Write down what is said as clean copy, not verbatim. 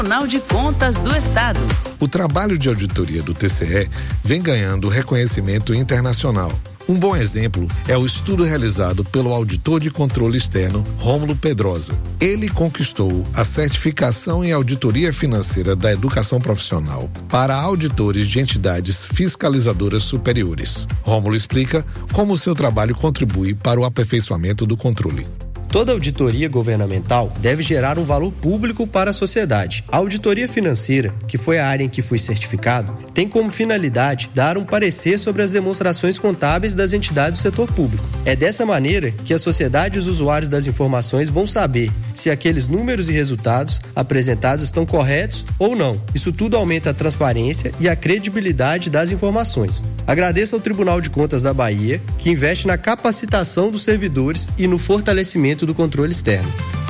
Tribunal de Contas do Estado. O trabalho de auditoria do TCE vem ganhando reconhecimento internacional. Um bom exemplo é o estudo realizado pelo auditor de controle externo Rômulo Pedrosa. Ele conquistou a certificação em auditoria financeira da educação profissional para auditores de entidades fiscalizadoras superiores. Rômulo explica como o seu trabalho contribui para o aperfeiçoamento do controle. Toda auditoria governamental deve gerar um valor público para a sociedade. A auditoria financeira, que foi a área em que fui certificado, tem como finalidade dar um parecer sobre as demonstrações contábeis das entidades do setor público. É dessa maneira que a sociedade e os usuários das informações vão saber se aqueles números e resultados apresentados estão corretos ou não. Isso tudo aumenta a transparência e a credibilidade das informações. Agradeço ao Tribunal de Contas da Bahia, que investe na capacitação dos servidores e no fortalecimento do controle externo.